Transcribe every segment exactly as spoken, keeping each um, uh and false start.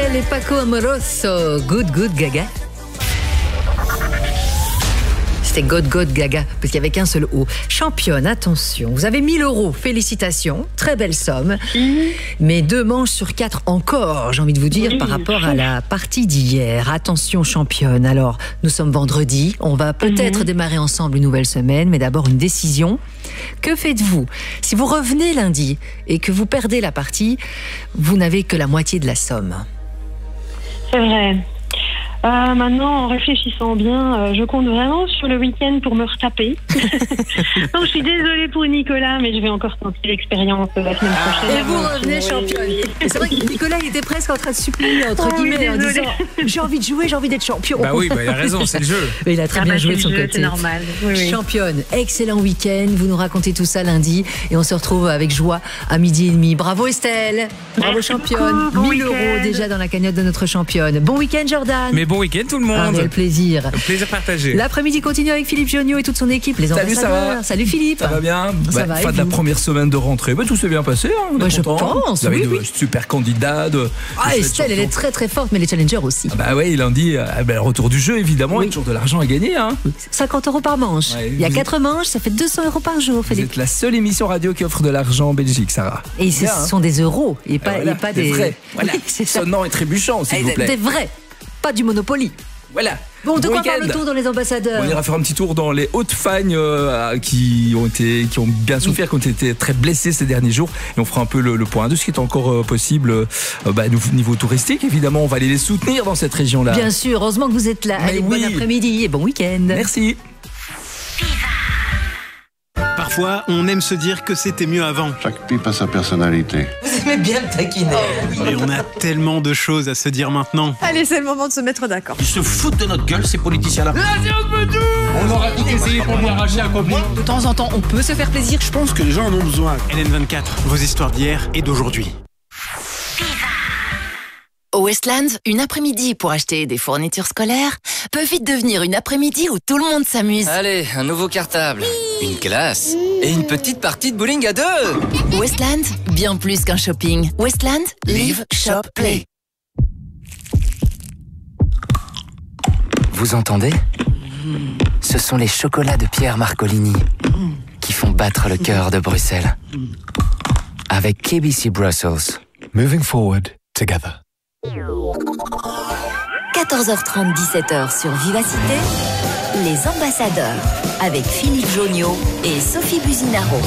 Estel et Paco Amoroso. Good, good, gaga. C'était God, God, Gaga, parce qu'il n'y avait qu'un seul O. Championne, attention, vous avez mille euros, félicitations, très belle somme. Mmh. Mais deux manches sur quatre encore, j'ai envie de vous dire, oui, par rapport à la partie d'hier. Attention, championne, alors, nous sommes vendredi, on va peut-être mmh. démarrer ensemble une nouvelle semaine, mais d'abord une décision. Que faites-vous? Si vous revenez lundi et que vous perdez la partie, vous n'avez que la moitié de la somme. C'est vrai. Euh, maintenant, en réfléchissant bien, euh, je compte vraiment sur le week-end pour me retaper. Donc, je suis désolée pour Nicolas, mais je vais encore tenter l'expérience la semaine prochaine. Et vous revenez championne. Et c'est vrai que Nicolas, il était presque en train de supplier, entre oh, guillemets, oui, en disant j'ai envie de jouer, j'ai envie d'être champion. Bah oui, bah, il a raison, c'est le jeu. Mais il a très ah bien bah, joué de son jeu, côté. C'est normal. Oui, oui. Championne, excellent week-end. Vous nous racontez tout ça lundi et on se retrouve avec joie à midi et demi. Bravo Estelle. Bravo Merci championne. Bon mille euros déjà dans la cagnotte de notre championne. Bon week-end Jordan. Mais bon week-end tout le monde. Un réel plaisir. Un plaisir partagé. L'après-midi continue avec Philippe Jonio et toute son équipe, les Salut, ambassadeurs. ça va. Salut Philippe. Ça va bien. Ça bah, va, fin de la première semaine de rentrée. Bah, tout s'est bien passé. Hein, bah, je pense. Vous avez oui, de oui. super candidats. De, ah, de Estelle, elle est très très forte, mais les challengers aussi. Ah bah oui, lundi, euh, bah, retour du jeu évidemment. Oui. Et toujours de l'argent à gagner. Hein. cinquante euros par manche. Ouais, Il y a quatre êtes... manches, ça fait deux cents euros par jour. Philippe. Vous êtes la seule émission radio qui offre de l'argent en Belgique, Sarah. Et ce hein. sont des euros et pas, voilà, et pas des, des vrais. Voilà. Oui, c'est sonnant et trébuchant, s'il et vous plaît. Des vrais, pas du Monopoly. Voilà. Bon, de bon quoi parle le tour dans les ambassadeurs? On ira faire un petit tour dans les Hautes-Fagnes euh, qui ont été, qui ont bien souffert, oui. qui ont été très blessés ces derniers jours. Et on fera un peu le, le point de ce qui est encore euh, possible euh, bah, niveau touristique. Évidemment, on va aller les soutenir dans cette région-là. Bien sûr, heureusement que vous êtes là. Mais Allez, oui. Bon après-midi et bon week-end. Merci. Parfois, on aime se dire que c'était mieux avant. Chaque pipe a sa personnalité. Vous aimez bien le taquiner. Et on a tellement de choses à se dire maintenant. Allez, c'est le moment de se mettre d'accord. Ils se foutent de notre gueule, ces politiciens-là. On aura tout essayé pour lui arracher un copain. De temps en temps, on peut se faire plaisir. Je pense que les gens en ont besoin. L N vingt-quatre, vos histoires d'hier et d'aujourd'hui. Au Westlands, une après-midi pour acheter des fournitures scolaires peut vite devenir une après-midi où tout le monde s'amuse. Allez, un nouveau cartable, une glace et une petite partie de bowling à deux. Westlands, bien plus qu'un shopping. Westlands, live, shop, play. Vous entendez? Ce sont les chocolats de Pierre Marcolini qui font battre le cœur de Bruxelles. Avec K B C Brussels. Moving forward together. quatorze heures trente, dix-sept heures sur Vivacité, les ambassadeurs avec Philippe Jonio et Sophie Buzinaro.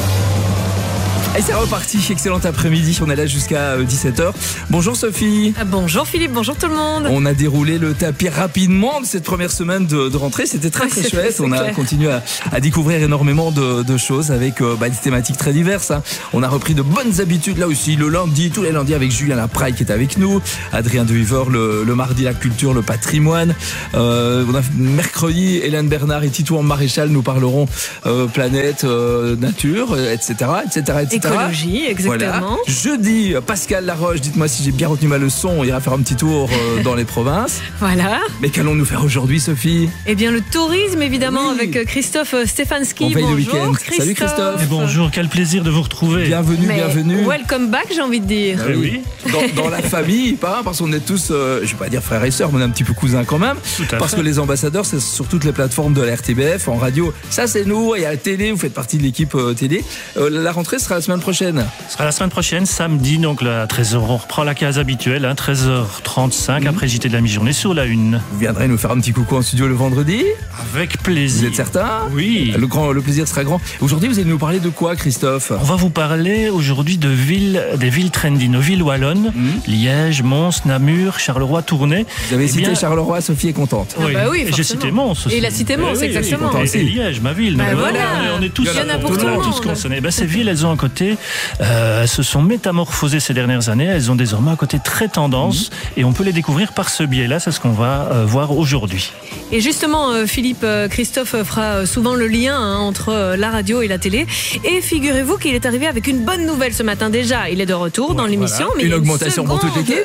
Et c'est reparti, excellent après-midi, on est là jusqu'à dix-sept heures. Bonjour Sophie. Bonjour Philippe, bonjour tout le monde. On a déroulé le tapis rapidement de cette première semaine de, de rentrée, c'était très très chouette. On a continué à, à découvrir énormément de, de choses avec euh, bah, des thématiques très diverses. Hein. On a repris de bonnes habitudes là aussi, le lundi, tous les lundis avec Julien Lapraille qui est avec nous, Adrien de Wever, le, le mardi la culture, le patrimoine. Euh, on a mercredi, Hélène Bernard et Titouan Maréchal nous parleront euh, planète, euh, nature, et cetera, et cetera, et cetera. Écologie, exactement. Voilà. Jeudi, Pascal Laroche, dites-moi si j'ai bien retenu ma leçon, on ira faire un petit tour euh, dans les provinces. Voilà. Mais qu'allons-nous faire aujourd'hui, Sophie? Eh bien, le tourisme, évidemment, oui. avec Christophe Stefanski. On veille le week-end. Christophe. Salut Christophe. Et bonjour, quel plaisir de vous retrouver. Bienvenue, Mais bienvenue. Welcome back, j'ai envie de dire. Ah, oui. Dans, dans la famille, pas parce qu'on est tous, euh, je vais pas dire frères et sœurs, mais on est un petit peu cousins quand même. Tout à parce fait. que les ambassadeurs, c'est sur toutes les plateformes de la R T B F, en radio. Ça, c'est nous. Et à la télé, vous faites partie de l'équipe euh, télé. Euh, la rentrée sera la semaine prochaine. Ce sera la semaine prochaine, samedi, donc à treize heures. On reprend la case habituelle, hein, treize heures trente-cinq, mmh. après J T de la mi-journée sur la une. Vous viendrez nous faire un petit coucou en studio le vendredi? Avec plaisir. Vous êtes certain? Oui. Le, grand, le plaisir sera grand. Aujourd'hui, vous allez nous parler de quoi, Christophe? On va vous parler aujourd'hui de villes, des villes trendy, nos villes wallonnes, mmh. Liège, Mons, Namur, Charleroi, Tournai. Vous avez eh cité bien... Charleroi, Sophie est contente. Ah oui, bah oui, j'ai cité Mons aussi. Et il a cité Mons, eh exactement. Oui, et, et Liège, ma ville. Bah donc, voilà. on, est, on est tous, il y en a pour tout le monde. tous concernés. Eh ben, ces villes, elles ont un côté, euh, elles se sont métamorphosées ces dernières années. Elles ont désormais un côté très tendance mmh. et on peut les découvrir par ce biais-là. C'est ce qu'on va euh, voir aujourd'hui. Et justement, euh, Philippe, euh, Christophe fera souvent le lien hein, entre euh, la radio et la télé. Et figurez-vous qu'il est arrivé avec une bonne nouvelle ce matin déjà. Il est de retour ouais, dans l'émission. Voilà. Mais une il y a augmentation une pour toute l'équipe.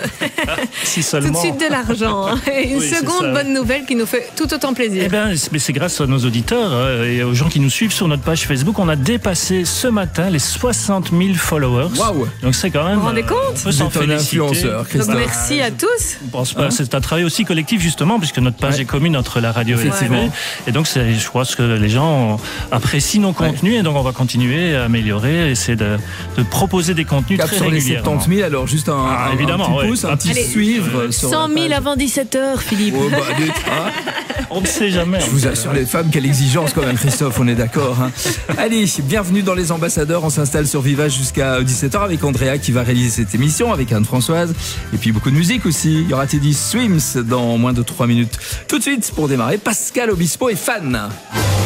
Si seulement. Tout de suite de l'argent. Hein. Et une oui, seconde bonne nouvelle qui nous fait tout autant plaisir. Eh bien, mais c'est grâce à nos auditeurs euh, et aux gens qui nous suivent sur notre page Facebook. On a dépassé ce matin les soixante soixante mille followers. Waouh. Donc c'est quand même. Vous vous rendez compte? On peut s'en Vous êtes un féliciter. influenceur, Donc Christophe. merci à tous. Je pense pas. C'est un travail aussi collectif justement, puisque notre page Ouais. est commune entre la radio et la T V. Effectivement. Et donc c'est, je crois que les gens apprécient nos contenus et donc on va continuer à améliorer, essayer de, de proposer des contenus Cap très sur les régulièrement. soixante-dix mille, alors juste un, Ah, un- évidemment, un petit ouais. pouce, un petit Allez. suivre. Sur cent la mille page. avant dix-sept heures, Philippe. Oh, bah, allez, hein. On ne sait jamais. Je vous assure, les femmes, quelle exigence quand même, Christophe, on est d'accord. Hein. Allez, bienvenue dans Les Ambassadeurs. On s'installe sur Viva jusqu'à dix-sept heures avec Andrea qui va réaliser cette émission, avec Anne-Françoise. Et puis beaucoup de musique aussi. Il y aura Teddy Swims dans moins de trois minutes. Tout de suite, pour démarrer, Pascal Obispo et Fan.